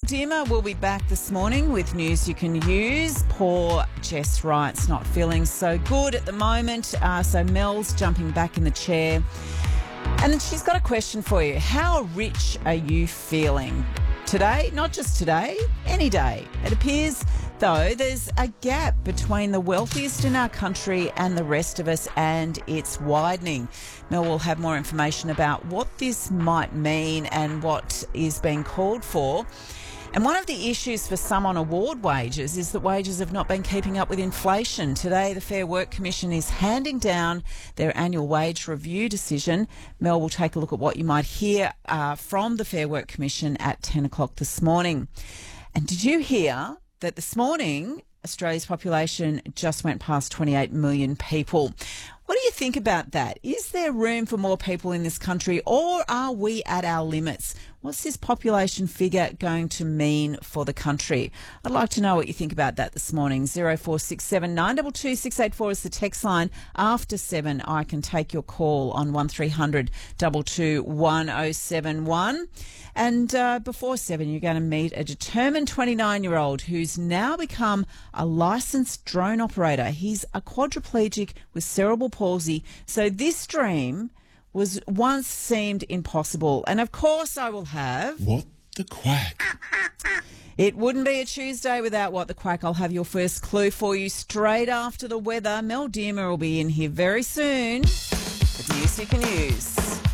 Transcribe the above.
Deemer will be back this morning with news you can use. Poor Jess Wright's not feeling so good at the moment, so Mel's jumping back in the chair. And then she's got a question for you. How rich are you feeling? Today, not just today, any day. It appears, though, there's a gap between the wealthiest in our country and the rest of us, and it's widening. Mel will have more information about what this might mean and what is being called for. And one of the issues for some on award wages is that wages have not been keeping up with inflation. Today, the Fair Work Commission is handing down their annual wage review decision. Mel will take a look at what you might hear from the Fair Work Commission at 10 o'clock this morning. And did you hear that this morning Australia's population just went past 28 million people? What do you think about that? Is there room for more people in this country, or are we at our limits? What's this population figure going to mean for the country? I'd like to know what you think about that this morning. 0467 922 684 is the text line. After 7, I can take your call on 1300 222 1071. And before 7, you're going to meet a determined 29-year-old who's now become a licensed drone operator. He's a quadriplegic with cerebral palsy. So this dream was once seemed impossible. And of course I will have... What the Quack? It wouldn't be a Tuesday without What the Quack. I'll have your first clue for you straight after the weather. Mel Deemer will be in here very soon with news you can use.